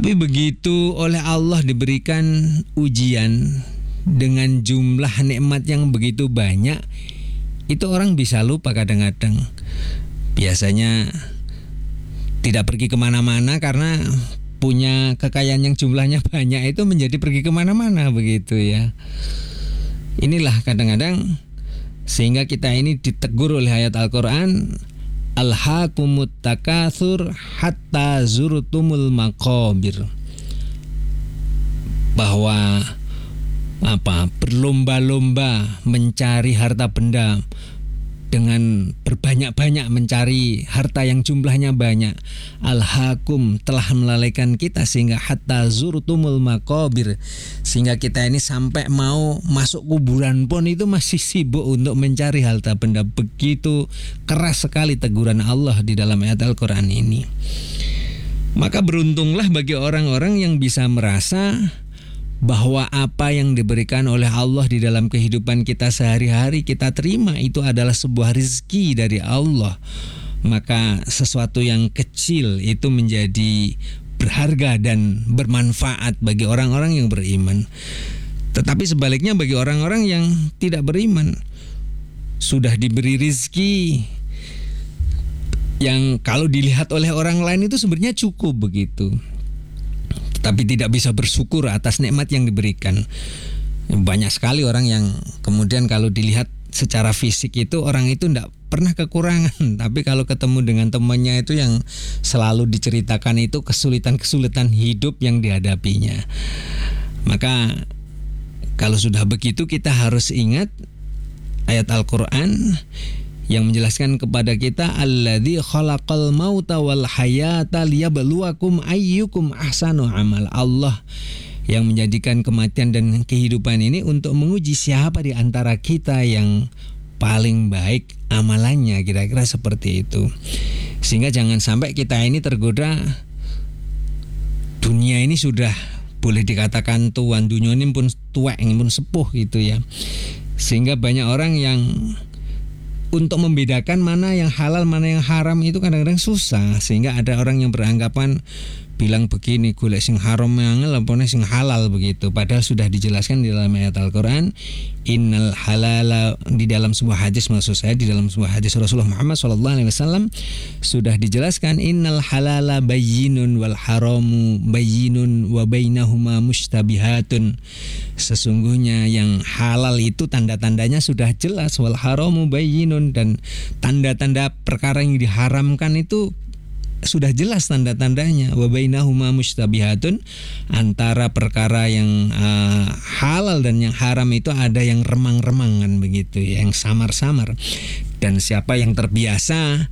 Tapi begitu oleh Allah diberikan ujian dengan jumlah nikmat yang begitu banyak, itu orang bisa lupa kadang-kadang. Biasanya tidak pergi kemana-mana karena punya kekayaan yang jumlahnya banyak, itu menjadi pergi kemana-mana begitu ya. Inilah kadang-kadang sehingga kita ini ditegur oleh ayat Al-Quran, alhaakumut takatsur hatta zurtumul maqabir, bahwa berlomba-lomba mencari harta benda dengan berbanyak-banyak mencari harta yang jumlahnya banyak. Alhaakum telah melalaikan kita sehingga hatta zurtumul maqabir, sehingga kita ini sampai mau masuk kuburan pun itu masih sibuk untuk mencari harta benda. Begitu keras sekali teguran Allah di dalam ayat Al-Quran ini. Maka beruntunglah bagi orang-orang yang bisa merasa bahwa apa yang diberikan oleh Allah di dalam kehidupan kita sehari-hari kita terima itu adalah sebuah rezeki dari Allah. Maka sesuatu yang kecil itu menjadi berharga dan bermanfaat bagi orang-orang yang beriman. Tetapi sebaliknya bagi orang-orang yang tidak beriman, sudah diberi rezeki yang kalau dilihat oleh orang lain itu sebenarnya cukup begitu, tapi tidak bisa bersyukur atas nikmat yang diberikan. Banyak sekali orang yang kemudian kalau dilihat secara fisik itu orang itu tidak pernah kekurangan, tapi kalau ketemu dengan temannya itu yang selalu diceritakan itu kesulitan-kesulitan hidup yang dihadapinya. Maka kalau sudah begitu kita harus ingat ayat Al-Quran yang menjelaskan kepada kita, alladzi khalaqal mauta wal hayata liyabluwakum ayyukum ahsanu amal. Allah yang menjadikan kematian dan kehidupan ini untuk menguji siapa di antara kita yang paling baik amalannya, kira-kira seperti itu. Sehingga jangan sampai kita ini tergoda, dunia ini sudah boleh dikatakan tuan, dunia ini pun tua, ini pun sepuh gitu ya. Sehingga banyak orang yang untuk membedakan mana yang halal, mana yang haram itu kadang-kadang susah. Sehingga ada orang yang beranggapan bilang begini, golek sing haram angel apa sing halal begitu. Padahal sudah dijelaskan di dalam ayat Al-Quran, innal halala, di dalam sebuah hadis, maksud saya di dalam sebuah hadis Rasulullah Muhammad SAW sudah dijelaskan, innal halala bayyinun wal haramu bayyinun wa bainahuma mustabihatun. Sesungguhnya yang halal itu tanda-tandanya sudah jelas, wal haramu bayyinun, dan tanda-tanda perkara yang diharamkan itu sudah jelas tanda-tandanya. Wa bainahuma mustabihatun, antara perkara yang halal dan yang haram itu ada yang remang-remangan begitu, yang samar-samar. Dan siapa yang terbiasa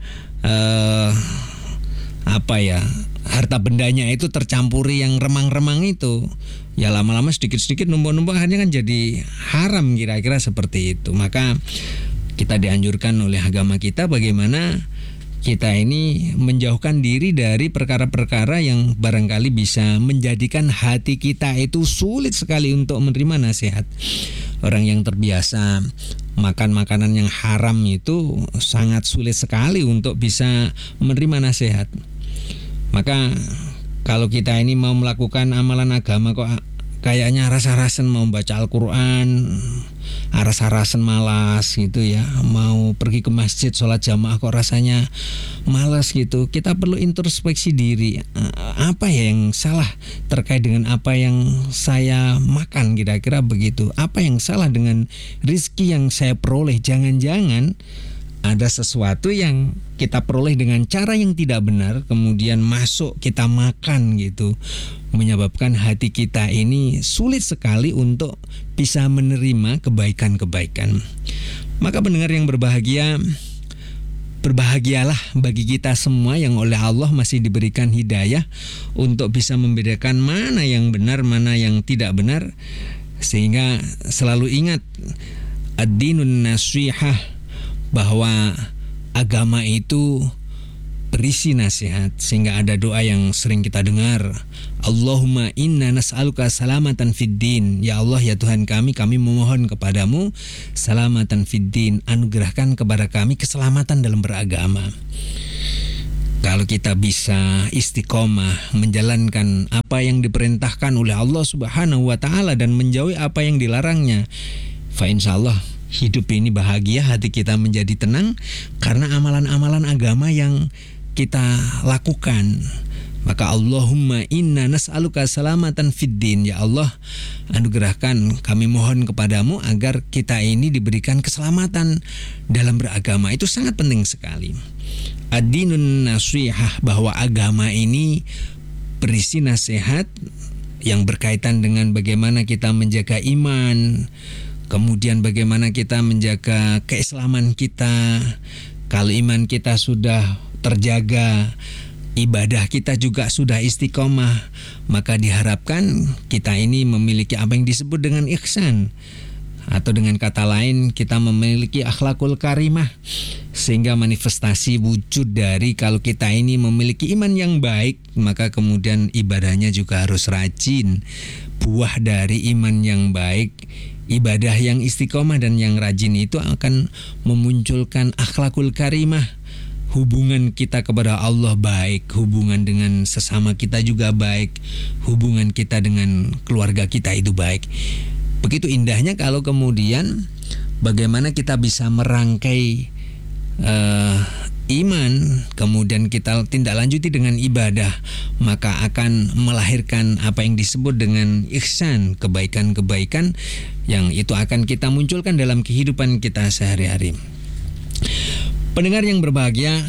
harta bendanya itu tercampuri yang remang-remang itu, ya lama-lama sedikit-sedikit numpuk-numpuk akhirnya kan jadi haram, kira-kira seperti itu. Maka kita dianjurkan oleh agama kita bagaimana kita ini menjauhkan diri dari perkara-perkara yang barangkali bisa menjadikan hati kita itu sulit sekali untuk menerima nasihat. Orang yang terbiasa makan makanan yang haram itu sangat sulit sekali untuk bisa menerima nasihat. Maka kalau kita ini mau melakukan amalan agama kok kayaknya rasa-rasan mau baca Al-Quran, rasa-rasan malas gitu ya, mau pergi ke masjid sholat jamaah kok rasanya malas gitu. Kita perlu introspeksi diri, apa ya yang salah terkait dengan apa yang saya makan, kira-kira begitu. Apa yang salah dengan rizki yang saya peroleh? Jangan-jangan ada sesuatu yang kita peroleh dengan cara yang tidak benar, kemudian masuk kita makan gitu, menyebabkan hati kita ini sulit sekali untuk bisa menerima kebaikan-kebaikan. Maka pendengar yang berbahagia, berbahagialah bagi kita semua yang oleh Allah masih diberikan hidayah untuk bisa membedakan mana yang benar, mana yang tidak benar. Sehingga selalu ingat ad-dinun nasihah, bahwa agama itu berisi nasihat. Sehingga ada doa yang sering kita dengar, Allahumma inna nas'aluka salamatan fid din. Ya Allah, ya Tuhan kami memohon kepadamu salamatan fid din, anugerahkan kepada kami keselamatan dalam beragama. Kalau kita bisa istiqomah menjalankan apa yang diperintahkan oleh Allah Subhanahu wa taala dan menjauhi apa yang dilarangnya, fa insyaallah hidup ini bahagia, hati kita menjadi tenang karena amalan-amalan agama yang kita lakukan. Maka Allahumma inna nas'aluka salamatan fid din, ya Allah, anugerahkan, kami mohon kepadamu agar kita ini diberikan keselamatan dalam beragama. Itu sangat penting sekali. Ad-dinun nasihah, bahwa agama ini berisi nasihat yang berkaitan dengan bagaimana kita menjaga iman, kemudian bagaimana kita menjaga keislaman kita. Kalau iman kita sudah terjaga, ibadah kita juga sudah istiqomah, maka diharapkan kita ini memiliki apa yang disebut dengan ihsan, atau dengan kata lain kita memiliki akhlakul karimah, sehingga manifestasi wujud dari kalau kita ini memiliki iman yang baik, maka kemudian ibadahnya juga harus rajin. Buah dari iman yang baik, ibadah yang istiqomah dan yang rajin itu akan memunculkan akhlakul karimah. Hubungan kita kepada Allah baik, hubungan dengan sesama kita juga baik, hubungan kita dengan keluarga kita itu baik. Begitu indahnya kalau kemudian bagaimana kita bisa merangkai iman, kemudian kita tindak lanjuti dengan ibadah, maka akan melahirkan apa yang disebut dengan ihsan, kebaikan-kebaikan yang itu akan kita munculkan dalam kehidupan kita sehari-hari. Pendengar yang berbahagia,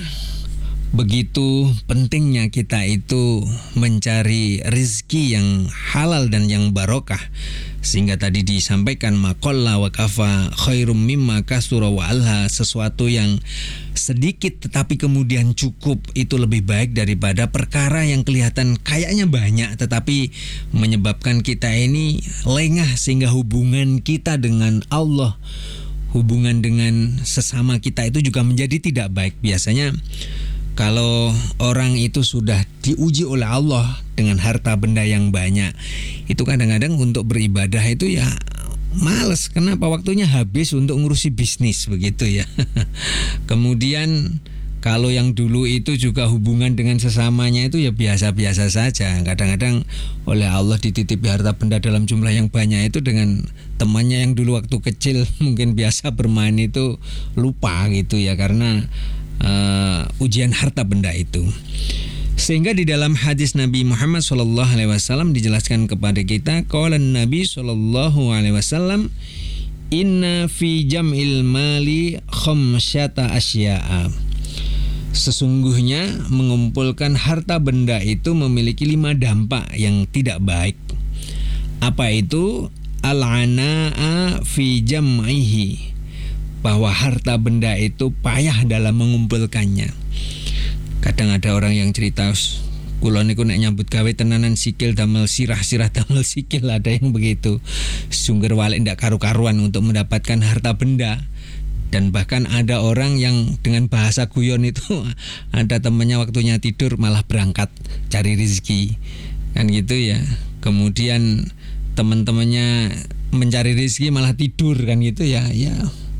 begitu pentingnya kita itu mencari rezeki yang halal dan yang barokah, sehingga tadi disampaikan maqalla wa kafa khairum mimma kasura wa alha, sesuatu yang sedikit tetapi kemudian cukup itu lebih baik daripada perkara yang kelihatan kayaknya banyak tetapi menyebabkan kita ini lengah, sehingga hubungan kita dengan Allah, hubungan dengan sesama kita itu juga menjadi tidak baik. Biasanya kalau orang itu sudah diuji oleh Allah dengan harta benda yang banyak, itu kadang-kadang untuk beribadah itu ya males. Kenapa? Waktunya habis untuk ngurusi bisnis, begitu ya. Kemudian kalau yang dulu itu juga hubungan dengan sesamanya itu ya biasa-biasa saja. Kadang-kadang oleh Allah dititipi harta benda dalam jumlah yang banyak itu dengan temannya yang dulu waktu kecil mungkin biasa bermain itu lupa gitu ya, karena ujian harta benda itu. Sehingga di dalam hadis Nabi Muhammad SAW dijelaskan kepada kita, qala Nabi SAW, inna fi jam'il mali khamsyata asya'a. Sesungguhnya mengumpulkan harta benda itu memiliki 5 dampak yang tidak baik. Apa itu? Al-ana'a fi jam'ihi, bahwa harta benda itu payah dalam mengumpulkannya. Kadang ada orang yang cerita, kula niku nek nyambut gawe tenanan sikil damel sirah damel sikil, ada yang begitu. Sungger walik ndak karu-karuan untuk mendapatkan harta benda. Dan bahkan ada orang yang dengan bahasa guyon itu, ada temannya waktunya tidur malah berangkat cari rezeki, kan gitu ya. Kemudian teman-temannya mencari rezeki malah tidur, kan gitu ya. Ya,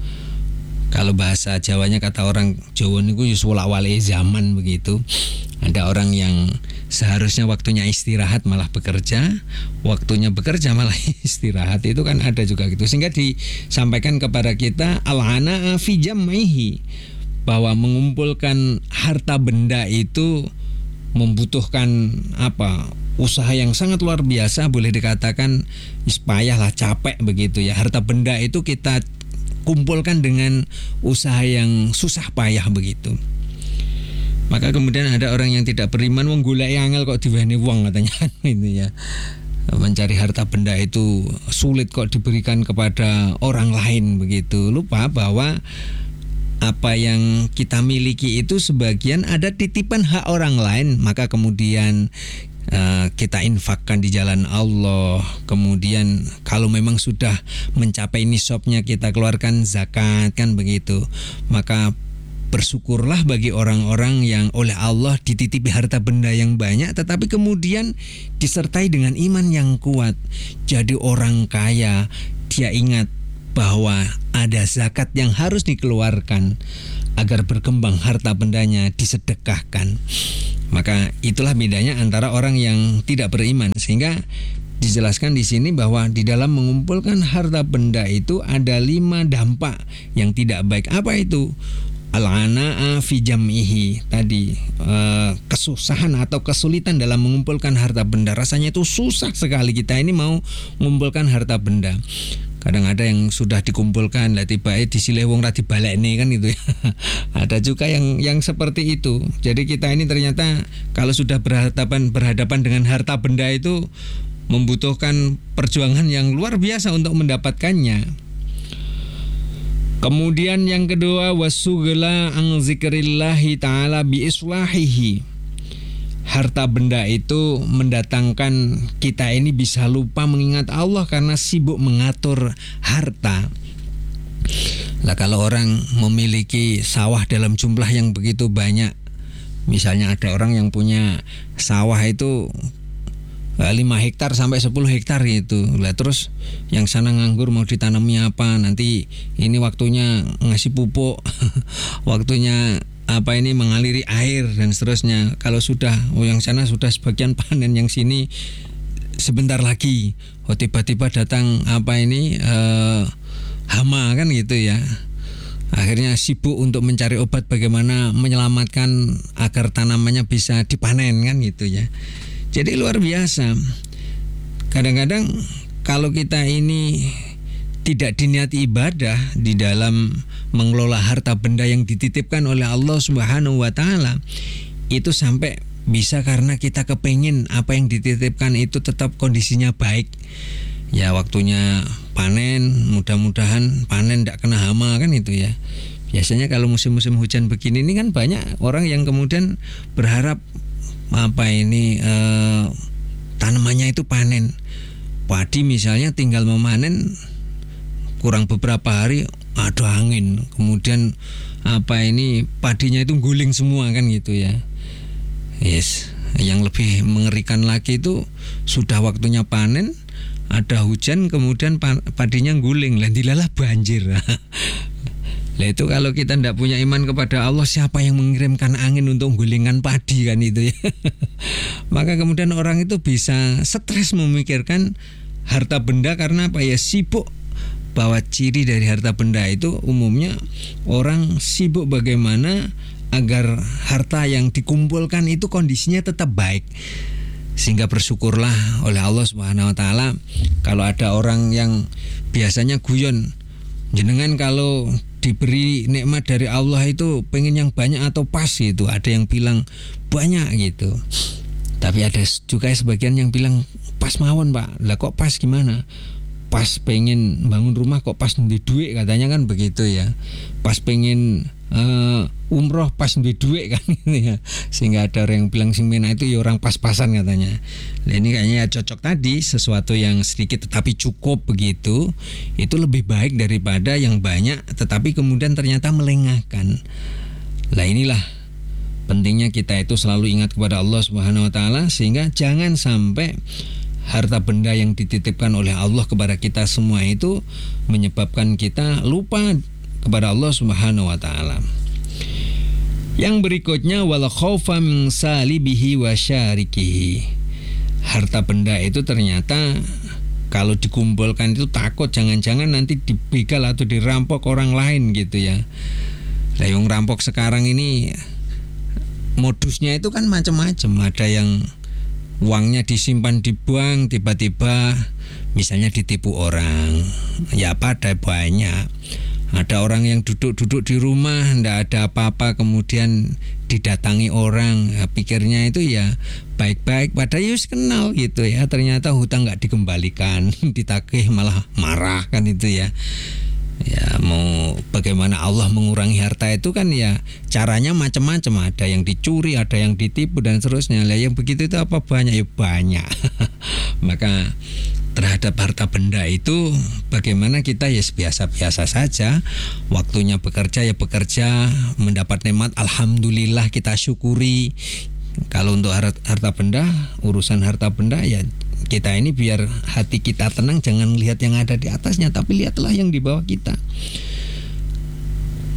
kalau bahasa Jawanya kata orang Jawa niku wis wolak-walik zaman begitu. Ada orang yang seharusnya waktunya istirahat malah bekerja, waktunya bekerja malah istirahat. Itu kan ada juga gitu. Sehingga disampaikan kepada kita al-ana'a fi jam'ihi, bahwa mengumpulkan harta benda itu membutuhkan usaha yang sangat luar biasa, boleh dikatakan payahlah, capek begitu ya. Harta benda itu kita kumpulkan dengan usaha yang susah payah begitu. Maka kemudian ada orang yang tidak beriman, wong golek angel kok diweni wong, katanya itu ya. Mencari harta benda itu sulit kok diberikan kepada orang lain begitu. Lupa bahwa apa yang kita miliki itu sebagian ada titipan hak orang lain, maka kemudian kita infakkan di jalan Allah. Kemudian kalau memang sudah mencapai nisabnya kita keluarkan zakat, kan begitu. Maka bersyukurlah bagi orang-orang yang oleh Allah dititipi harta benda yang banyak, tetapi kemudian disertai dengan iman yang kuat. Jadi orang kaya, dia ingat bahwa ada zakat yang harus dikeluarkan, agar berkembang harta bendanya disedekahkan. Maka itulah bedanya antara orang yang tidak beriman. Sehingga dijelaskan di sini bahwa di dalam mengumpulkan harta benda itu ada 5 dampak yang tidak baik. Apa itu? Al-ana'a fi jam'ihi tadi, kesusahan atau kesulitan dalam mengumpulkan harta benda. Rasanya itu susah sekali kita ini mau mengumpulkan harta benda. Kadang ada yang sudah dikumpulkan lah tiba disile wong ra dibalekne kan gitu ya. Ada juga yang seperti itu. Jadi kita ini ternyata kalau sudah berhadapan dengan harta benda itu membutuhkan perjuangan yang luar biasa untuk mendapatkannya. Kemudian yang kedua, wasugla an zikrillahi ta'ala bi islahihi. Harta benda itu mendatangkan kita ini bisa lupa mengingat Allah karena sibuk mengatur harta. Lah kalau orang memiliki sawah dalam jumlah yang begitu banyak, misalnya ada orang yang punya sawah itu 5 hektar sampai 10 hektar gitu. Lah terus yang sana nganggur mau ditanami apa? Nanti ini waktunya ngasih pupuk, waktunya mengaliri air dan seterusnya. Kalau sudah yang sana sudah sebagian panen, yang sini sebentar lagi. Tiba-tiba datang hama kan gitu ya. Akhirnya sibuk untuk mencari obat bagaimana menyelamatkan agar tanamannya bisa dipanen kan gitu ya. Jadi luar biasa. Kadang-kadang kalau kita ini tidak diniati ibadah di dalam mengelola harta benda yang dititipkan oleh Allah Subhanahu wa taala, itu sampai bisa karena kita kepengin apa yang dititipkan itu tetap kondisinya baik. Ya waktunya panen, mudah-mudahan panen tidak kena hama kan itu ya. Biasanya kalau musim-musim hujan begini ini kan banyak orang yang kemudian berharap tanamannya itu panen. Padi misalnya tinggal memanen kurang beberapa hari ada angin, kemudian padinya itu guling semua kan gitu ya. Yes, yang lebih mengerikan lagi itu sudah waktunya panen, ada hujan kemudian padinya guling, dilalah banjir. Lah itu kalau kita tidak punya iman kepada Allah, siapa yang mengirimkan angin untuk gulingkan padi kan itu ya. Maka kemudian orang itu bisa stres memikirkan harta benda karena sibuk. Bahwa ciri dari harta benda itu umumnya orang sibuk bagaimana agar harta yang dikumpulkan itu kondisinya tetap baik. Sehingga bersyukurlah oleh Allah Subhanahu wa taala kalau ada orang yang biasanya guyon, jenengan kalau diberi nikmat dari Allah itu pengen yang banyak atau pas gitu. Ada yang bilang banyak gitu. Tapi ada juga sebagian yang bilang pas mawon Pak. Lah kok pas gimana? Pas pengen bangun rumah kok pas duit duit katanya kan begitu ya. Pas pengen umroh pas duit duit kan gitu ya. Sehingga ada orang yang bilang sing mena itu ya orang pas-pasan katanya. Nah ini kayaknya cocok tadi, sesuatu yang sedikit tetapi cukup begitu, itu lebih baik daripada yang banyak tetapi kemudian ternyata melengahkan. Lah inilah pentingnya kita itu selalu ingat kepada Allah Subhanahu wa taala sehingga jangan sampai harta benda yang dititipkan oleh Allah kepada kita semua itu menyebabkan kita lupa kepada Allah Subhanahu wa taala. Yang berikutnya wal khaufa min salibihi wa syarikihi. Harta benda itu ternyata kalau dikumpulkan itu takut jangan-jangan nanti dibegal atau dirampok orang lain gitu ya. Lah yang rampok sekarang ini modusnya itu kan macam-macam. Ada yang uangnya disimpan di bank, tiba-tiba misalnya ditipu orang. Ya pada banyak. Ada orang yang duduk-duduk di rumah, ndak ada apa-apa, kemudian didatangi orang, pikirnya itu ya baik-baik, padahal yus kenal gitu ya. Ternyata hutang nggak dikembalikan, ditagih malah marah kan itu ya. Ya mau bagaimana Allah mengurangi harta itu kan ya caranya macam-macam. Ada yang dicuri, ada yang ditipu dan seterusnya. Lah yang begitu itu apa banyak? Ya banyak. Maka terhadap harta benda itu bagaimana kita ya biasa-biasa saja. Waktunya bekerja ya bekerja, mendapat nikmat alhamdulillah kita syukuri. Kalau untuk harta benda, urusan harta benda ya kita ini biar hati kita tenang, jangan lihat yang ada di atasnya tapi lihatlah yang di bawah kita.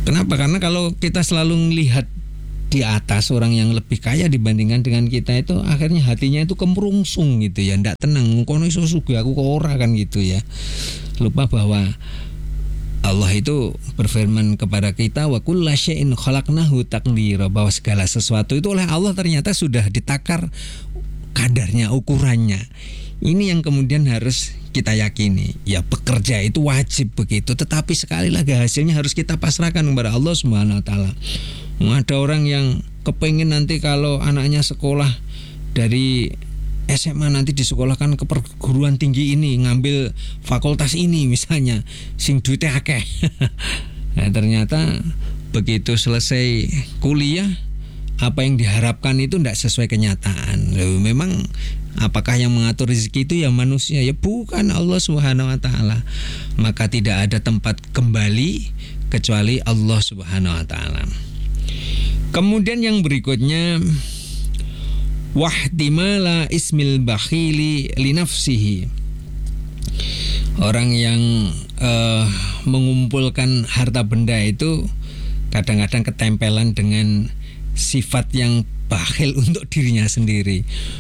Kenapa? Karena kalau kita selalu melihat di atas orang yang lebih kaya dibandingkan dengan kita, itu akhirnya hatinya itu kemerungsung gitu ya, ndak tenang. Kono iso sugih aku kok ora kan gitu ya. Lupa bahwa Allah itu berfirman kepada kita, wa kullu syai'in khalaqnahu taqdira, bahwa segala sesuatu itu oleh Allah ternyata sudah ditakar kadarnya, ukurannya. Ini yang kemudian harus kita yakini. Ya, bekerja itu wajib begitu, tetapi sekali lagi hasilnya harus kita pasrahkan kepada Allah Subhanahu wa taala. Ada orang yang kepengen nanti kalau anaknya sekolah dari SMA nanti disekolahkan ke perguruan tinggi ini, ngambil fakultas ini misalnya, sing duitnya akeh. Nah, ternyata begitu selesai kuliah, apa yang diharapkan itu tidak sesuai kenyataan. Loh, memang apakah yang mengatur rezeki itu ya manusia? Ya bukan, Allah Subhanahu wa taala. Maka tidak ada tempat kembali kecuali Allah Subhanahu wa taala. Kemudian yang berikutnya, wahtimala ismil bakhili li nafsihi. Orang yang mengumpulkan harta benda itu kadang-kadang ketempelan dengan sifat yang bakhil untuk dirinya sendiri.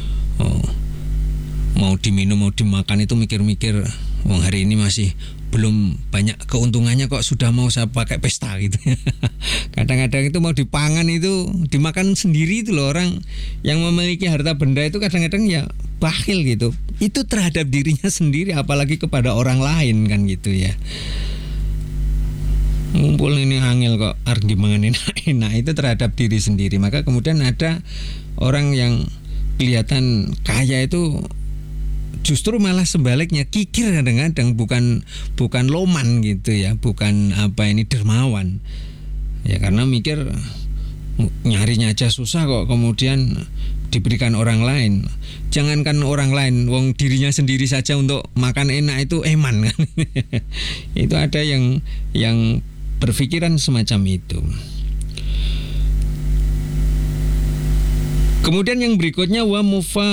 Mau diminum, mau dimakan itu mikir-mikir, wong hari ini masih belum banyak keuntungannya kok sudah mau saya pakai pesta gitu. Kadang-kadang itu mau dipangan itu dimakan sendiri itu loh. Orang yang memiliki harta benda itu kadang-kadang ya bakhil gitu. Itu terhadap dirinya sendiri, apalagi kepada orang lain kan gitu ya. Ngumpul ini angel kok arep dimangan enak-enak, itu terhadap diri sendiri. Maka kemudian ada orang yang kelihatan kaya itu justru malah sebaliknya, kikir kadang-kadang, bukan loman gitu ya, bukan dermawan. Ya karena mikir nyarinya aja susah kok kemudian diberikan orang lain. Jangankan orang lain, wong dirinya sendiri saja untuk makan enak itu eman kan. Itu ada yang berpikiran semacam itu. Kemudian yang berikutnya, wa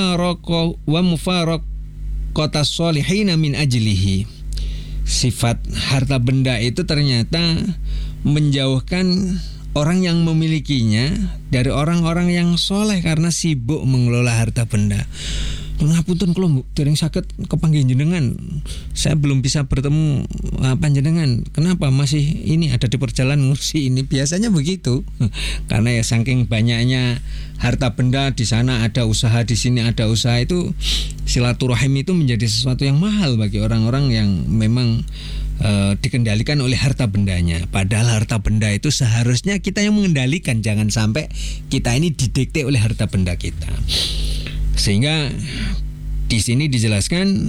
mufaraqatas solihina min ajlihi. Sifat harta benda itu ternyata menjauhkan orang yang memilikinya dari orang-orang yang soleh karena sibuk mengelola harta benda. Ngapunten kula dereng saged kepanggih jenengan. Saya belum bisa bertemu panjenengan. Kenapa masih ini ada di perjalanan ngurusi ini? Biasanya begitu. Karena ya saking banyaknya harta benda, di sana ada usaha, di sini ada usaha, itu silaturahim itu menjadi sesuatu yang mahal bagi orang-orang yang memang dikendalikan oleh harta bendanya. Padahal harta benda itu seharusnya kita yang mengendalikan, jangan sampai kita ini didikte oleh harta benda kita. Sehingga di sini dijelaskan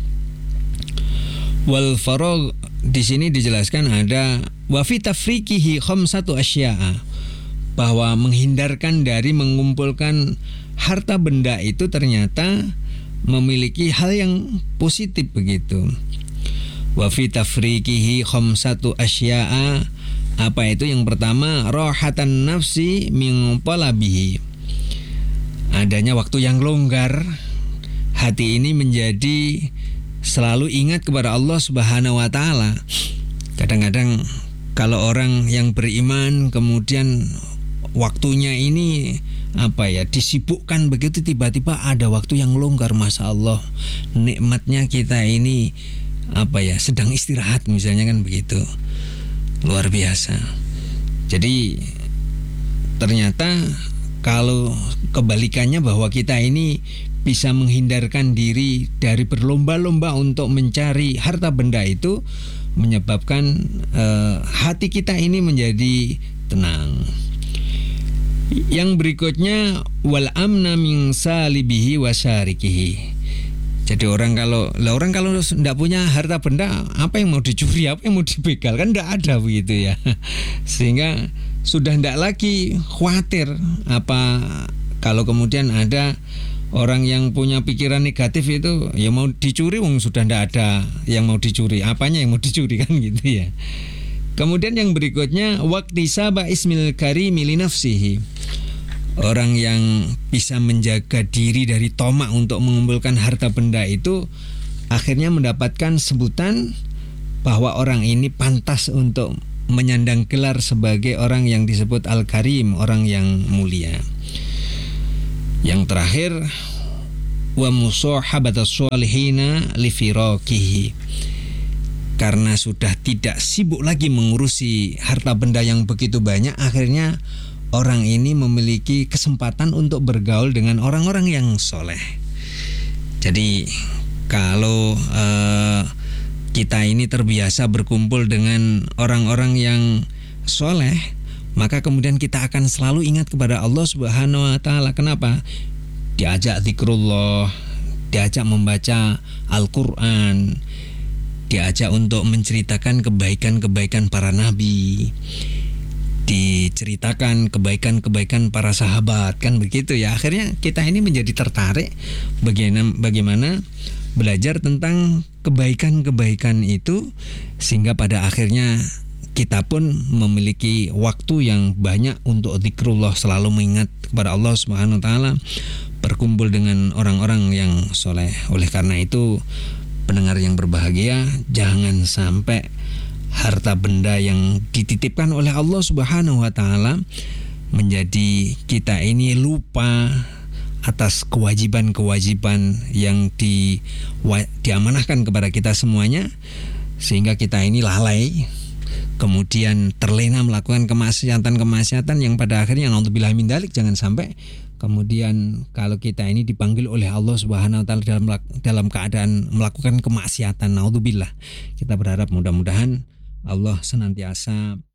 wal faragh, di sini dijelaskan ada wa fi tafriqihi khamsatu asya'a, bahwa menghindarkan dari mengumpulkan harta benda itu ternyata memiliki hal yang positif begitu. Wa fi tafriqihi khamsatu asya'a, apa itu? Yang pertama, rahatan nafsi min talabihi, adanya waktu yang longgar, hati ini menjadi selalu ingat kepada Allah Subhanahu wa taala. Kadang-kadang kalau orang yang beriman kemudian waktunya ini disibukkan begitu, tiba-tiba ada waktu yang longgar, Masya Allah, nikmatnya kita ini sedang istirahat misalnya kan begitu. Luar biasa. Jadi ternyata kalau kebalikannya, bahwa kita ini bisa menghindarkan diri dari berlomba-lomba untuk mencari harta benda, itu menyebabkan hati kita ini menjadi tenang. Yang berikutnya, wal amna min salibihi wa syarikihi. Jadi orang kalau tidak punya harta benda, apa yang mau dicuri, apa yang mau dibegal, kan tidak ada begitu ya. Sehingga sudah tidak lagi khawatir kalau kemudian ada orang yang punya pikiran negatif itu, ya mau dicuri, wong sudah tidak ada yang mau dicuri, apanya yang mau dicuri kan gitu ya. Kemudian yang berikutnya, waqtisaba ismil karimi li nafsihi. Orang yang bisa menjaga diri dari tomak untuk mengumpulkan harta benda itu akhirnya mendapatkan sebutan bahwa orang ini pantas untuk menyandang gelar sebagai orang yang disebut Al-Karim, orang yang mulia. Yang terakhir, wa musahabatus sholihina li firaqihi. Karena sudah tidak sibuk lagi mengurusi harta benda yang begitu banyak, akhirnya orang ini memiliki kesempatan untuk bergaul dengan orang-orang yang soleh. Jadi kalau kita ini terbiasa berkumpul dengan orang-orang yang soleh, maka kemudian kita akan selalu ingat kepada Allah Subhanahu wa Ta'ala. Kenapa? Diajak zikrullah, diajak membaca Al-Quran, diajak untuk menceritakan kebaikan-kebaikan para nabi, diceritakan kebaikan-kebaikan para sahabat, kan begitu ya. Akhirnya kita ini menjadi tertarik bagaimana belajar tentang kebaikan-kebaikan itu, sehingga pada akhirnya kita pun memiliki waktu yang banyak untuk zikrullah, selalu mengingat kepada Allah Subhanahu wa Ta'ala, berkumpul dengan orang-orang yang soleh. Oleh karena itu, pendengar yang berbahagia, jangan sampai harta benda yang dititipkan oleh Allah Subhanahu wa Ta'ala menjadi kita ini lupa atas kewajiban-kewajiban yang diamanahkan kepada kita semuanya, sehingga kita ini lalai, kemudian terlena melakukan kemaksiatan yang pada akhirnya naudzubillah min dzalik, jangan sampai kemudian kalau kita ini dipanggil oleh Allah Subhanahu wa Ta'ala dalam keadaan melakukan kemaksiatan, naudzubillah. Kita berharap mudah-mudahan Allah senantiasa